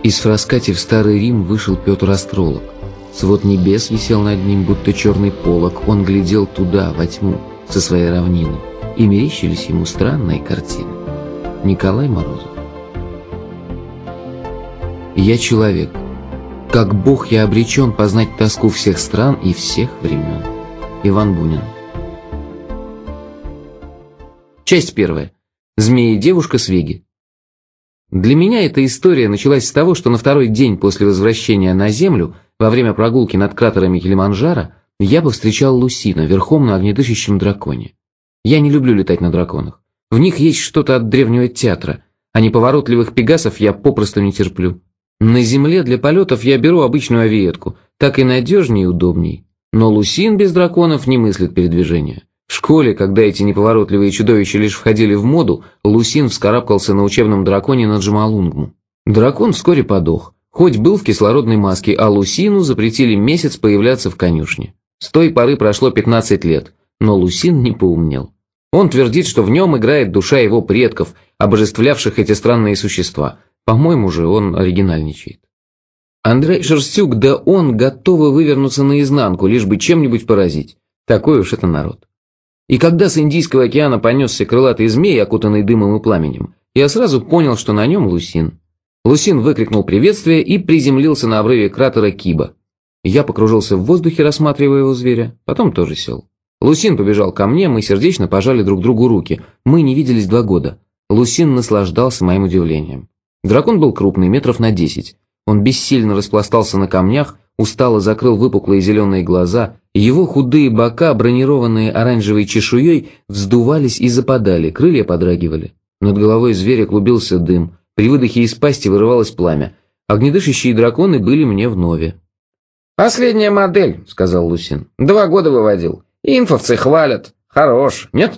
Из Фраскати в Старый Рим вышел Петр Астролог. Свод небес висел над ним, будто черный полог. Он глядел туда, во тьму, со своей равнины, и мерещились ему странные картины. Николай Морозов. Я человек. Как Бог я обречен познать тоску всех стран и всех времен. Иван Бунин. Часть первая. Змея и девушка с Веги. Для меня эта история началась с того, что на второй день после возвращения на Землю, во время прогулки над кратерами Килиманджаро, я повстречал Лусина верхом на огнедышащем драконе. Я не люблю летать на драконах. В них есть что-то от древнего театра, а неповоротливых пегасов я попросту не терплю. На Земле для полетов я беру обычную авиетку, так и надежнее и удобней. Но Лусин без драконов не мыслит передвижения. В школе, когда эти неповоротливые чудовища лишь входили в моду, Лусин вскарабкался на учебном драконе на Джомолунгму. Дракон вскоре подох, хоть был в кислородной маске, а Лусину запретили месяц появляться в конюшне. С той поры прошло 15 лет, но Лусин не поумнел. Он твердит, что в нем играет душа его предков, обожествлявших эти странные существа. По-моему же, он оригинальничает. Андрей Шерстюк, да он готовы вывернуться наизнанку, лишь бы чем-нибудь поразить. Такой уж это народ. И когда с Индийского океана понесся крылатый змей, окутанный дымом и пламенем, я сразу понял, что на нем Лусин. Лусин выкрикнул приветствие и приземлился на обрыве кратера Киба. Я покружился в воздухе, рассматривая его зверя, потом тоже сел. Лусин побежал ко мне, мы сердечно пожали друг другу руки. Мы не виделись 2 года. Лусин наслаждался моим удивлением. Дракон был крупный, метров на 10. Он бессильно распластался на камнях, устало закрыл выпуклые зеленые глаза, его худые бока, бронированные оранжевой чешуей, вздувались и западали, крылья подрагивали. Над головой зверя клубился дым, при выдохе из пасти вырывалось пламя. Огнедышащие драконы были мне вновь. «Последняя модель», — сказал Лусин. 2 года выводил. Инфовцы хвалят. Хорош, нет?»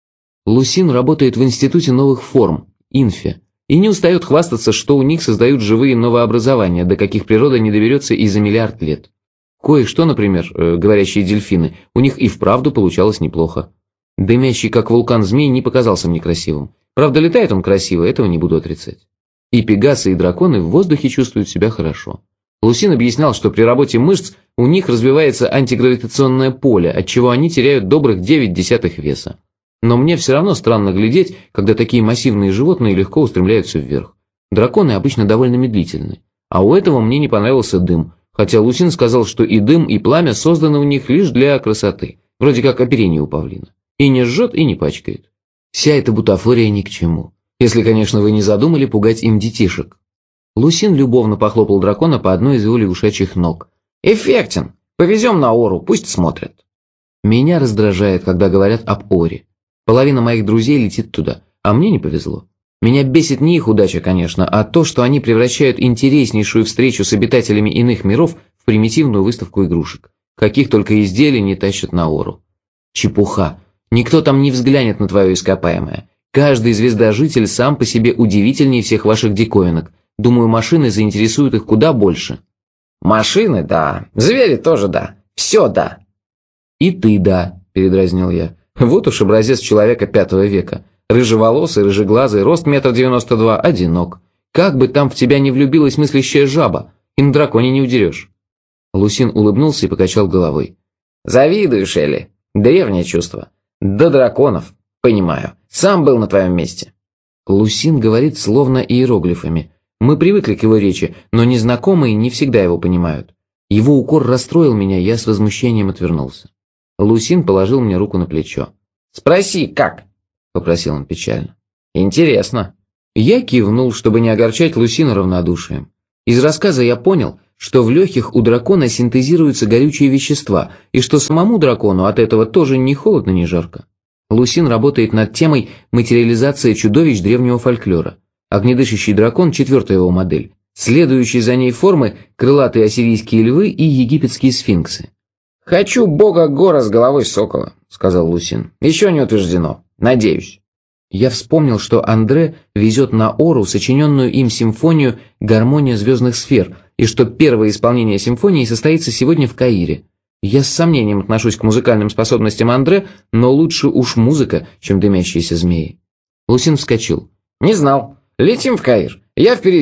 Лусин работает в Институте новых форм, Инфе, и не устает хвастаться, что у них создают живые новообразования, до каких природа не доберется и за миллиард лет. Кое-что, например, говорящие дельфины, у них и вправду получалось неплохо. Дымящий, как вулкан, змей не показался мне красивым. Правда, летает он красиво, этого не буду отрицать. И пегасы, и драконы в воздухе чувствуют себя хорошо. Лусин объяснял, что при работе мышц у них развивается антигравитационное поле, отчего они теряют добрых 0,9 веса. Но мне все равно странно глядеть, когда такие массивные животные легко устремляются вверх. Драконы обычно довольно медлительны. А у этого мне не понравился дым, хотя Лусин сказал, что и дым, и пламя созданы у них лишь для красоты, вроде как оперение у павлина. И не жжет, и не пачкает. Вся эта бутафория ни к чему. Если, конечно, вы не задумали пугать им детишек. Лусин любовно похлопал дракона по одной из его лягушачьих ног. «Эффектен. Повезем на Ору, пусть смотрят». Меня раздражает, когда говорят об Оре. Половина моих друзей летит туда, а мне не повезло. Меня бесит не их удача, конечно, а то, что они превращают интереснейшую встречу с обитателями иных миров в примитивную выставку игрушек. Каких только изделий не тащат на Ору. Чепуха. Никто там не взглянет на твое ископаемое. Каждый звездожитель сам по себе удивительнее всех ваших диковинок. Думаю, машины заинтересуют их куда больше. «Машины, да. Звери тоже, да. Все, да». «И ты, да», – передразнил я. «Вот уж образец человека 5 века. Рыжеволосый, рыжеглазый, рост 1,92 м, одинок. Как бы там в тебя не влюбилась мыслящая жаба, и на драконе не удерешь». Лусин улыбнулся и покачал головой. «Завидуешь, Элли. Древнее чувство. До драконов. Понимаю. Сам был на твоем месте». Лусин говорит словно иероглифами. Мы привыкли к его речи, но незнакомые не всегда его понимают. Его укор расстроил меня, я с возмущением отвернулся. Лусин положил мне руку на плечо. «Спроси, как?» – попросил он печально. «Интересно». Я кивнул, чтобы не огорчать Лусина равнодушием. Из рассказа я понял, что в легких у дракона синтезируются горючие вещества, и что самому дракону от этого тоже ни холодно, ни жарко. Лусин работает над темой материализации чудовищ древнего фольклора. Огнедышащий дракон – 4-я его модель. Следующие за ней формы – крылатые ассирийские львы и египетские сфинксы. «Хочу бога гора с головой сокола», – сказал Лусин. «Еще не утверждено. Надеюсь». Я вспомнил, что Андре везет на Ору сочиненную им симфонию «Гармония звездных сфер», и что первое исполнение симфонии состоится сегодня в Каире. Я с сомнением отношусь к музыкальным способностям Андре, но лучше уж музыка, чем дымящиеся змеи. Лусин вскочил. «Не знал. Летим в Каир. Я впереди.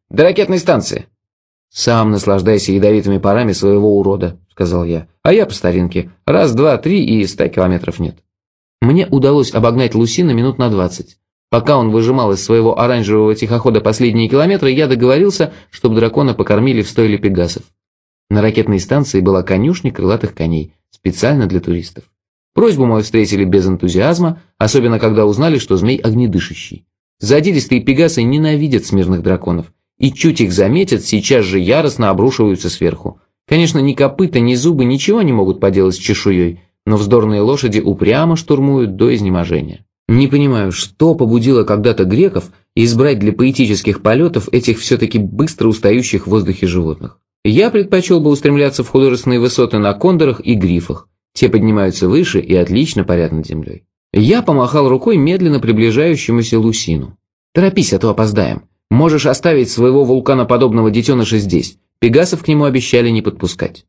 До ракетной станции». «Сам наслаждайся ядовитыми парами своего урода», — сказал я. «А я по старинке. Раз, два, три, и 100 километров нет». Мне удалось обогнать Лусина минут на 20. Пока он выжимал из своего оранжевого тихохода последние километры, я договорился, чтобы дракона покормили в стойле пегасов. На ракетной станции была конюшня крылатых коней, специально для туристов. Просьбу мою встретили без энтузиазма, особенно когда узнали, что змей огнедышащий. Задиристые пегасы ненавидят смирных драконов, и чуть их заметят, сейчас же яростно обрушиваются сверху. Конечно, ни копыта, ни зубы ничего не могут поделать с чешуей, но вздорные лошади упрямо штурмуют до изнеможения. Не понимаю, что побудило когда-то греков избрать для поэтических полетов этих все-таки быстро устающих в воздухе животных. Я предпочел бы устремляться в художественные высоты на кондорах и грифах. Те поднимаются выше и отлично парят над землей. Я помахал рукой медленно приближающемуся Лусину. «Торопись, а то опоздаем. Можешь оставить своего вулканоподобного детеныша здесь. Пегасов к нему обещали не подпускать».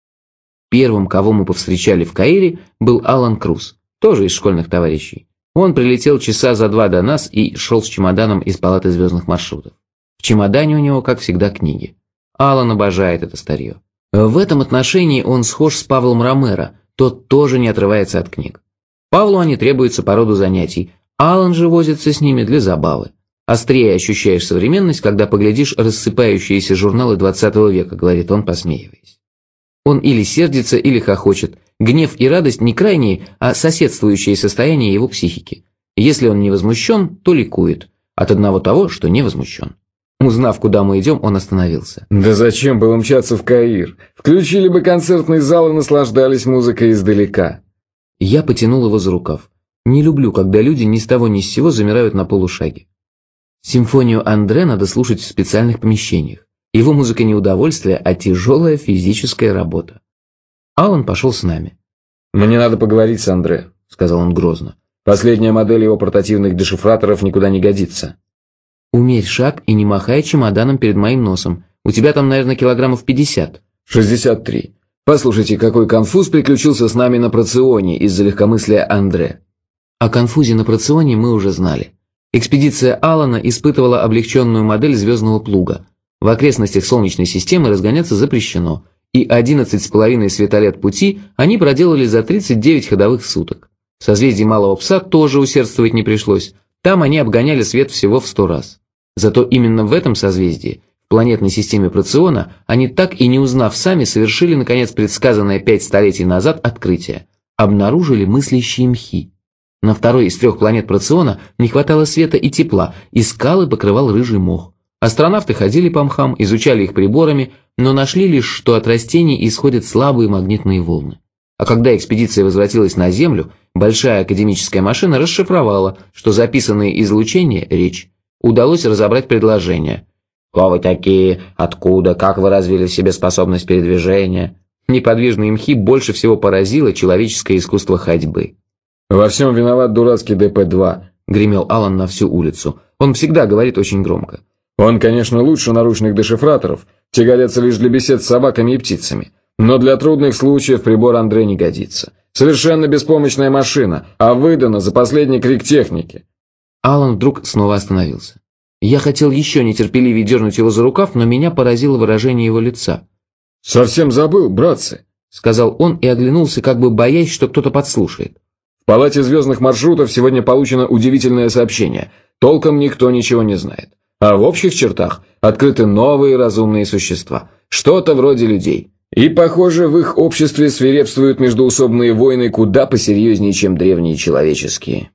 Первым, кого мы повстречали в Каире, был Алан Круз, тоже из школьных товарищей. Он прилетел часа за 2 до нас и шел с чемоданом из палаты звездных маршрутов. В чемодане у него, как всегда, книги. Алан обожает это старье. В этом отношении он схож с Павлом Ромеро, тот тоже не отрывается от книг. Павлу они требуются по роду занятий, Алан же возится с ними для забавы. Острее ощущаешь современность, когда поглядишь рассыпающиеся журналы 20 века, говорит он, посмеиваясь. Он или сердится, или хохочет. Гнев и радость не крайние, а соседствующие состояния его психики. Если он не возмущен, то ликует. От одного того, что не возмущен. Узнав, куда мы идем, он остановился. «Да зачем было мчаться в Каир? Включили бы концертный зал и наслаждались музыкой издалека». Я потянул его за рукав. Не люблю, когда люди ни с того ни с сего замирают на полушаге. Симфонию Андре надо слушать в специальных помещениях. Его музыка не удовольствие, а тяжелая физическая работа. Алан пошел с нами. «Мне надо поговорить с Андре», — сказал он грозно. «Последняя модель его портативных дешифраторов никуда не годится». «Умерь шаг и не махай чемоданом перед моим носом. У тебя там, наверное, килограммов 50». 63. Послушайте, какой конфуз приключился с нами на Проционе из-за легкомыслия Андре». О конфузе на Проционе мы уже знали. Экспедиция Алана испытывала облегченную модель звездного плуга. В окрестностях Солнечной системы разгоняться запрещено, и 11,5 светолет пути они проделали за 39 ходовых суток. В созвездии Малого Пса тоже усердствовать не пришлось, там они обгоняли свет всего в 100 раз. Зато именно в этом созвездии, в планетной системе Проциона, они так и не узнав сами, совершили, наконец, предсказанное 5 столетий назад открытие. Обнаружили мыслящие мхи. На второй из 3 планет Проциона не хватало света и тепла, и скалы покрывал рыжий мох. Астронавты ходили по мхам, изучали их приборами, но нашли лишь, что от растений исходят слабые магнитные волны. А когда экспедиция возвратилась на Землю, большая академическая машина расшифровала, что записанные излучения – речь. Удалось разобрать предложение. «Кто вы такие? Откуда? Как вы развили в себе способность передвижения?» Неподвижные мхи больше всего поразило человеческое искусство ходьбы. «Во всем виноват дурацкий ДП-2», – гремел Алан на всю улицу. Он всегда говорит очень громко. «Он, конечно, лучше наручных дешифраторов, те годятся лишь для бесед с собаками и птицами. Но для трудных случаев прибор Андре не годится. Совершенно беспомощная машина, а выдана за последний крик техники». Алан вдруг снова остановился. Я хотел еще нетерпеливее дернуть его за рукав, но меня поразило выражение его лица. «Совсем забыл, братцы», — сказал он и оглянулся, как бы боясь, что кто-то подслушает. «В палате звездных маршрутов сегодня получено удивительное сообщение. Толком никто ничего не знает. А в общих чертах открыты новые разумные существа. Что-то вроде людей. И, похоже, в их обществе свирепствуют междоусобные войны куда посерьезнее, чем древние человеческие».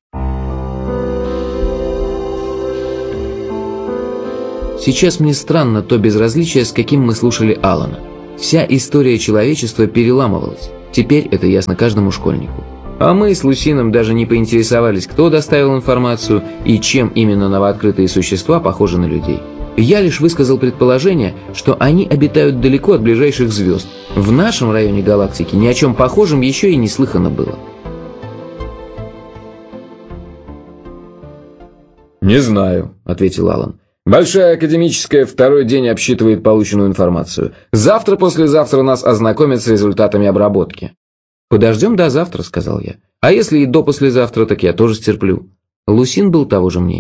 Сейчас мне странно то безразличие, с каким мы слушали Алана. Вся история человечества переламывалась. Теперь это ясно каждому школьнику. А мы с Лусином даже не поинтересовались, кто доставил информацию и чем именно новооткрытые существа похожи на людей. Я лишь высказал предположение, что они обитают далеко от ближайших звезд. В нашем районе галактики ни о чем похожем еще и не слыхано было. «Не знаю», — ответил Алан. «Большая академическая второй день обсчитывает полученную информацию. Завтра-послезавтра нас ознакомят с результатами обработки». «Подождем до завтра», — сказал я. «А если и до послезавтра, так я тоже стерплю». Лусин был того же мнения.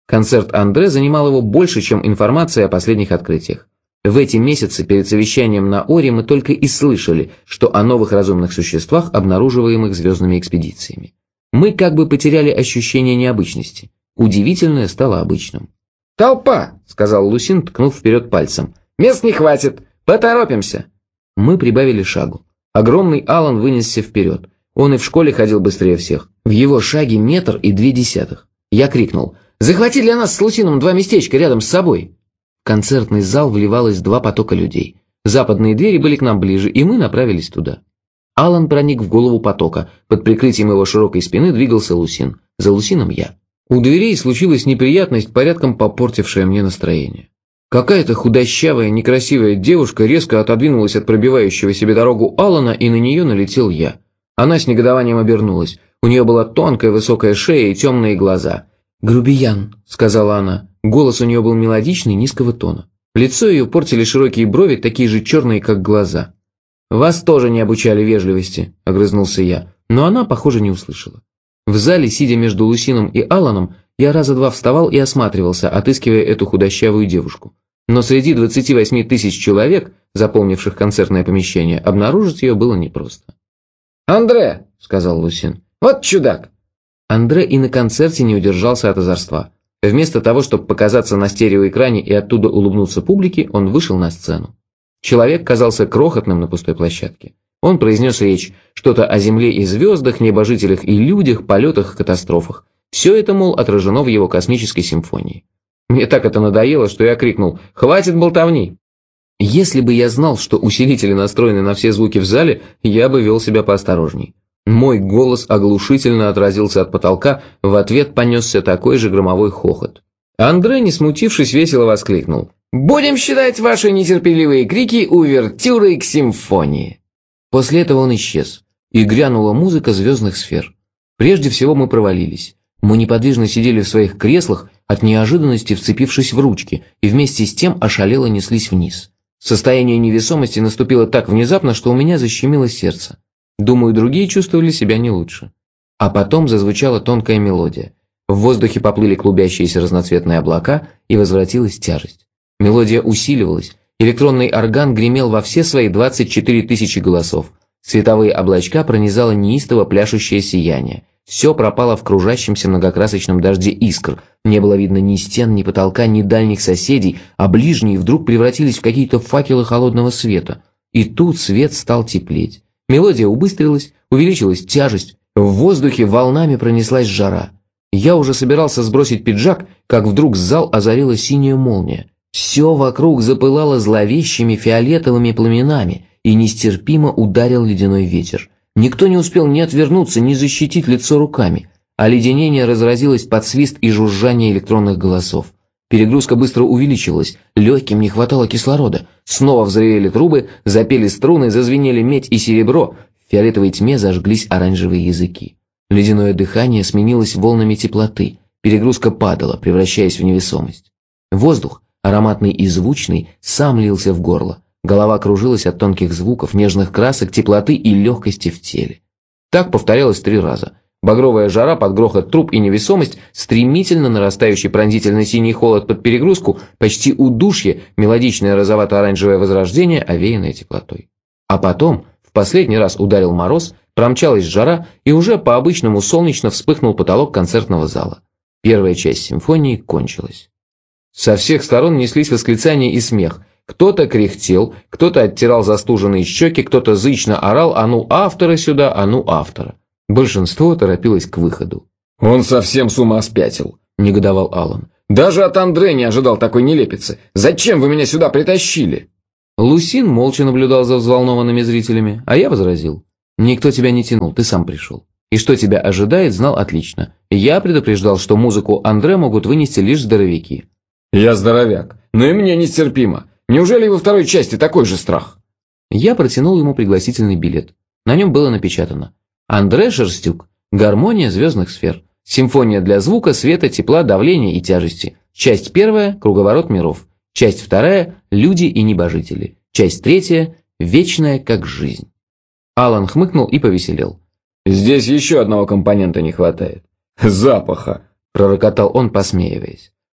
Концерт Андре занимал его больше, чем информация о последних открытиях. В эти месяцы перед совещанием на Оре мы только и слышали, что о новых разумных существах, обнаруживаемых звездными экспедициями. Мы как бы потеряли ощущение необычности. Удивительное стало обычным. «Толпа!» — сказал Лусин, ткнув вперед пальцем. «Мест не хватит! Поторопимся!» Мы прибавили шагу. Огромный Алан вынесся вперед. Он и в школе ходил быстрее всех. В его шаге 1,2 метра. Я крикнул: «Захвати для нас с Лусином 2 местечка рядом с собой!» В концертный зал вливалось 2 потока людей. Западные двери были к нам ближе, и мы направились туда. Алан проник в голову потока. Под прикрытием его широкой спины двигался Лусин. За Лусином я. У дверей случилась неприятность, порядком попортившая мне настроение. Какая-то худощавая, некрасивая девушка резко отодвинулась от пробивающего себе дорогу Алана, и на нее налетел я. Она с негодованием обернулась. У нее была тонкая высокая шея и темные глаза. «Грубиян», — сказала она. Голос у нее был мелодичный, низкого тона. Лицо ее портили широкие брови, такие же черные, как глаза. «Вас тоже не обучали вежливости», — огрызнулся я, но она, похоже, не услышала. В зале, сидя между Лусином и Аланом, я раза 2 вставал и осматривался, отыскивая эту худощавую девушку. Но среди 28 тысяч человек, заполнивших концертное помещение, обнаружить ее было непросто. «Андре», — сказал Лусин, — «вот чудак». Андре и на концерте не удержался от озорства. Вместо того, чтобы показаться на стереоэкране и оттуда улыбнуться публике, он вышел на сцену. Человек казался крохотным на пустой площадке. Он произнес речь, что-то о Земле и звездах, небожителях и людях, полетах и катастрофах. Все это, мол, отражено в его космической симфонии. Мне так это надоело, что я крикнул: «Хватит болтовни!». Если бы я знал, что усилители настроены на все звуки в зале, я бы вел себя поосторожней. Мой голос оглушительно отразился от потолка, в ответ понесся такой же громовой хохот. Андре, не смутившись, весело воскликнул: «Будем считать ваши нетерпеливые крики увертюрой к симфонии». После этого он исчез, и грянула музыка звездных сфер. Прежде всего мы провалились. Мы неподвижно сидели в своих креслах, от неожиданности вцепившись в ручки, и вместе с тем ошалело неслись вниз. Состояние невесомости наступило так внезапно, что у меня защемило сердце. Думаю, другие чувствовали себя не лучше. А потом зазвучала тонкая мелодия. В воздухе поплыли клубящиеся разноцветные облака, и возвратилась тяжесть. Мелодия усиливалась, электронный орган гремел во все свои 24 тысячи голосов. Световые облачка пронизало неистово пляшущее сияние. Все пропало в кружащемся многокрасочном дожде искр. Не было видно ни стен, ни потолка, ни дальних соседей, а ближние вдруг превратились в какие-то факелы холодного света. И тут свет стал теплеть. Мелодия убыстрилась, увеличилась тяжесть, в воздухе волнами пронеслась жара. Я уже собирался сбросить пиджак, как вдруг зал озарила синяя молния. Все вокруг запылало зловещими фиолетовыми пламенами, и нестерпимо ударил ледяной ветер. Никто не успел ни отвернуться, ни защитить лицо руками. Оледенение разразилось под свист и жужжание электронных голосов. Перегрузка быстро увеличивалась, легким не хватало кислорода. Снова взревели трубы, запели струны, зазвенели медь и серебро. В фиолетовой тьме зажглись оранжевые языки. Ледяное дыхание сменилось волнами теплоты. Перегрузка падала, превращаясь в невесомость. Воздух, ароматный и звучный, сам лился в горло. Голова кружилась от тонких звуков, нежных красок, теплоты и легкости в теле. Так повторялось 3 раза. Багровая жара под грохот труб и невесомость, стремительно нарастающий пронзительно синий холод под перегрузку, почти удушье, мелодичное розовато-оранжевое возрождение, овеянное теплотой. А потом, в последний раз ударил мороз, промчалась жара, и уже по-обычному солнечно вспыхнул потолок концертного зала. Первая часть симфонии кончилась. Со всех сторон неслись восклицания и смех. Кто-то кряхтел, кто-то оттирал застуженные щеки, кто-то зычно орал: «А ну автора сюда, а ну автора!». Большинство торопилось к выходу. «Он совсем с ума спятил», – негодовал Алан. «Даже от Андре не ожидал такой нелепицы. Зачем вы меня сюда притащили?» Лусин молча наблюдал за взволнованными зрителями, а я возразил: «Никто тебя не тянул, ты сам пришел. И что тебя ожидает, знал отлично. Я предупреждал, что музыку Андре могут вынести лишь здоровяки». «Я здоровяк, но и мне нестерпимо. Неужели и во второй части такой же страх?» Я протянул ему пригласительный билет. На нем было напечатано: Андре Шерстюк. Гармония звездных сфер. Симфония для звука, света, тепла, давления и тяжести. Часть 1 – Круговорот миров. Часть 2 – Люди и небожители. Часть 3 – Вечная как жизнь. Алан хмыкнул и повеселел. «Здесь еще одного компонента не хватает. Запаха», – пророкотал он, посмеиваясь.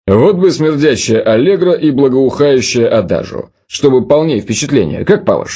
Вот бы смердящая аллегро и благоухающая адажу, чтобы полнее впечатление, как по-вашему?